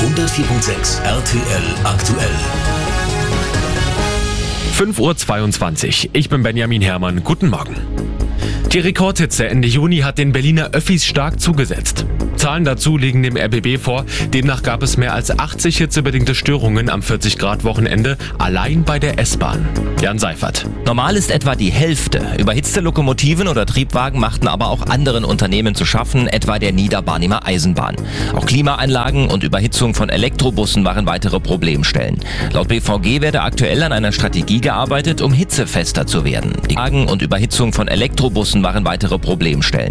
104.6 RTL aktuell. 5:22 Uhr. Ich bin Benjamin Herrmann. Guten Morgen. Die Rekordhitze Ende Juni hat den Berliner Öffis stark zugesetzt. Zahlen dazu liegen dem RBB vor. Demnach gab es mehr als 80 hitzebedingte Störungen am 40-Grad-Wochenende allein bei der S-Bahn. Jan Seifert. Normal ist etwa die Hälfte. Überhitzte Lokomotiven oder Triebwagen machten aber auch anderen Unternehmen zu schaffen, etwa der Niederbarnimer Eisenbahn. Auch Klimaanlagen und Überhitzung von Elektrobussen waren weitere Problemstellen. Laut BVG werde aktuell an einer Strategie gearbeitet, um hitzefester zu werden. Die Wagen und Überhitzung von Elektrobussen waren weitere Problemstellen.